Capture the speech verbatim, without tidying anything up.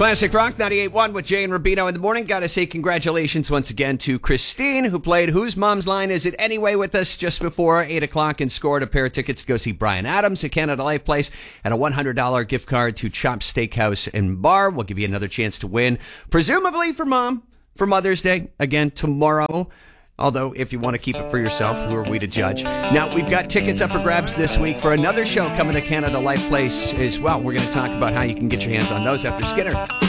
Classic Rock ninety-eight point one with Jay and Rubino in the morning. Got to say congratulations once again to Christine, who played Whose Mom's Line Is It Anyway with us just before eight o'clock and scored a pair of tickets to go see Bryan Adams at Canada Life Place and a one hundred dollars gift card to Chops Steakhouse and Bar. We'll give you another chance to win, presumably for Mom, for Mother's Day, again tomorrow. Although, if you want to keep it for yourself, who are we to judge? Now, we've got tickets up for grabs this week for another show coming to Canada Life Place as well. We're going to talk about how you can get your hands on those after Skinner.